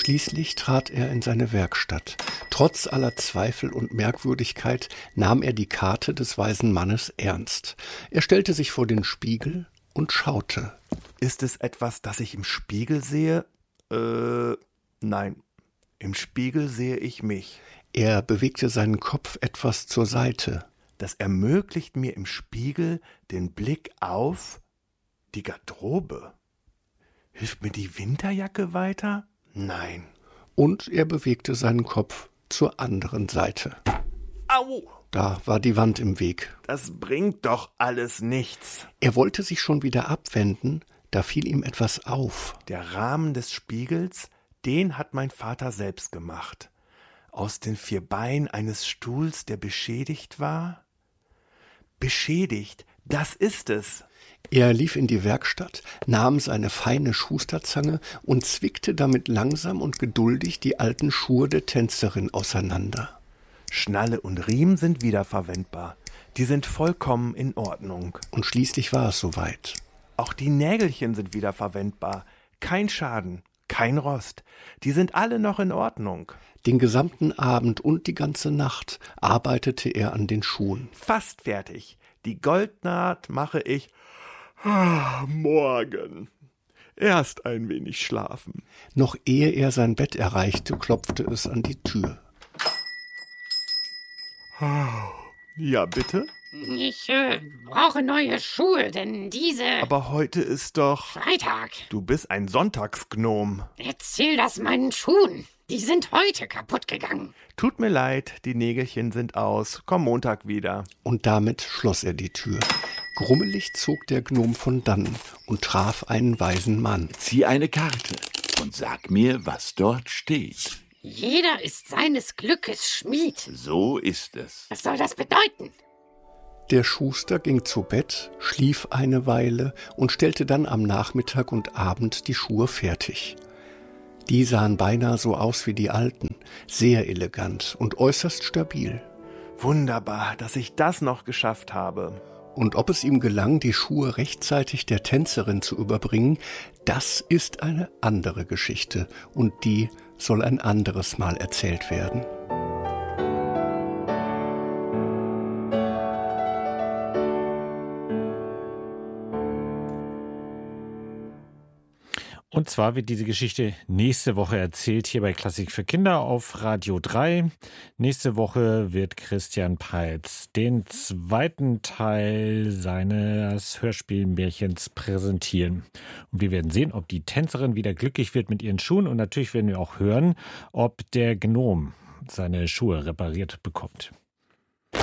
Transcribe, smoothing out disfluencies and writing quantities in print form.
Schließlich trat er in seine Werkstatt. Trotz aller Zweifel und Merkwürdigkeit nahm er die Karte des weisen Mannes ernst. Er stellte sich vor den Spiegel und schaute. Ist es etwas, das ich im Spiegel sehe? Nein. Im Spiegel sehe ich mich. Er bewegte seinen Kopf etwas zur Seite. Das ermöglicht mir im Spiegel den Blick auf die Garderobe. Hilft mir die Winterjacke weiter? Nein. Und er bewegte seinen Kopf zur anderen Seite. Au! Da war die Wand im Weg. Das bringt doch alles nichts. Er wollte sich schon wieder abwenden, da fiel ihm etwas auf. Der Rahmen des Spiegels, den hat mein Vater selbst gemacht. Aus den 4 Beinen eines Stuhls, der beschädigt war? Beschädigt, das ist es. Er lief in die Werkstatt, nahm seine feine Schusterzange und zwickte damit langsam und geduldig die alten Schuhe der Tänzerin auseinander. Schnalle und Riemen sind wiederverwendbar. Die sind vollkommen in Ordnung. Und schließlich war es soweit. Auch die Nägelchen sind wiederverwendbar. Kein Schaden, kein Rost. Die sind alle noch in Ordnung. Den gesamten Abend und die ganze Nacht arbeitete er an den Schuhen. Fast fertig. Die Goldnaht mache ich morgen. Erst ein wenig schlafen. Noch ehe er sein Bett erreichte, klopfte es an die Tür. Ja, bitte? Ich brauche neue Schuhe, denn diese... Aber heute ist doch... Freitag. Du bist ein Sonntagsgnom. Erzähl das meinen Schuhen. Die sind heute kaputt gegangen. Tut mir leid, die Nägelchen sind aus. Komm Montag wieder. Und damit schloss er die Tür. Grummelig zog der Gnom von dannen und traf einen weisen Mann. Zieh eine Karte und sag mir, was dort steht. Jeder ist seines Glückes Schmied. So ist es. Was soll das bedeuten? Der Schuster ging zu Bett, schlief eine Weile und stellte dann am Nachmittag und Abend die Schuhe fertig. Die sahen beinahe so aus wie die alten, sehr elegant und äußerst stabil. Wunderbar, dass ich das noch geschafft habe. Und ob es ihm gelang, die Schuhe rechtzeitig der Tänzerin zu überbringen, das ist eine andere Geschichte und die soll ein anderes Mal erzählt werden. Und zwar wird diese Geschichte nächste Woche erzählt, hier bei Klassik für Kinder auf Radio 3. Nächste Woche wird Christian Peitz den 2. Teil seines Hörspielmärchens präsentieren. Und wir werden sehen, ob die Tänzerin wieder glücklich wird mit ihren Schuhen. Und natürlich werden wir auch hören, ob der Gnom seine Schuhe repariert bekommt.